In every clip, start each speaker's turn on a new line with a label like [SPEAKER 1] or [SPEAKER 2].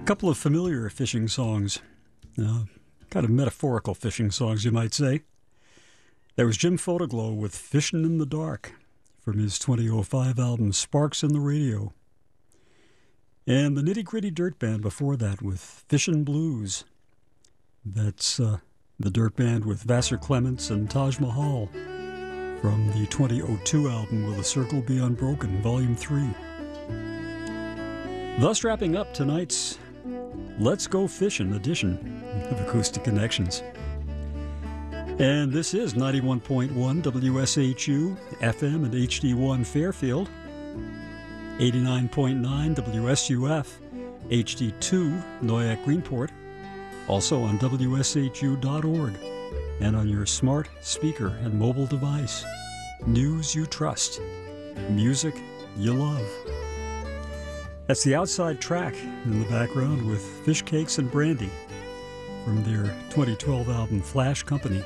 [SPEAKER 1] Couple of familiar fishing songs, kind of metaphorical fishing songs, you might say. There was Jim Photoglow with Fishin' in the Dark from his 2005 album Sparks in the Radio. And the Nitty Gritty Dirt Band before that with Fishin' Blues. That's the Dirt Band with Vassar Clements and Taj Mahal from the 2002 album Will the Circle Be Unbroken, Volume 3. Thus wrapping up tonight's Let's Go Fishin' edition of Acoustic Connections. And this is 91.1 WSHU FM and HD1 Fairfield, 89.9 WSUF HD2 Noyak Greenport, also on WSHU.org and on your smart speaker and mobile device. News you trust, music you love. That's the Outside Track in the background with Fish Cakes and Brandy from their 2012 album Flash Company.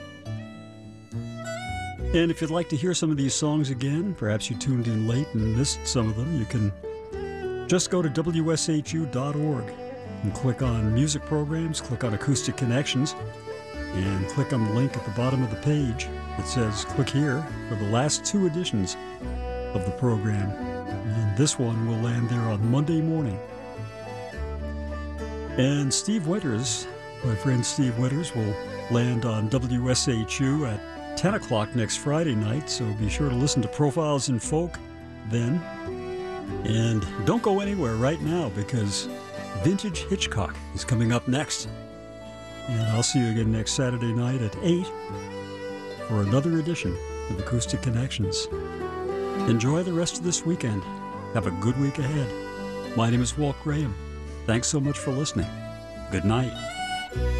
[SPEAKER 1] And if you'd like to hear some of these songs again, perhaps you tuned in late and missed some of them, you can just go to WSHU.org and click on Music Programs, click on Acoustic Connections, and click on the link at the bottom of the page that says click here for the last two editions of the program. And this one will land there on Monday morning. And Steve Winters, my friend Steve Winters, will land on WSHU at 10 o'clock next Friday night, so be sure to listen to Profiles in Folk then. And don't go anywhere right now because Vintage Hitchcock is coming up next. And I'll see you again next Saturday night at 8 for another edition of Acoustic Connections. Enjoy the rest of this weekend. Have a good week ahead. My name is Walt Graham. Thanks so much for listening. Good night.